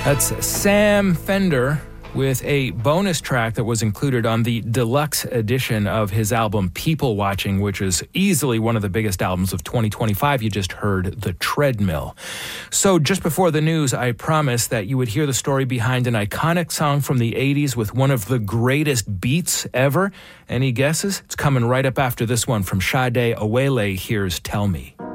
That's Sam Fender with a bonus track that was included on the deluxe edition of his album People Watching, which is easily one of the biggest albums of 2025. You just heard The Treadmill. So just before the news, I promised that you would hear the story behind an iconic song from the 80s with one of the greatest beats ever. Any guesses? It's coming right up after this one from Sade Awele. Here's Tell Me.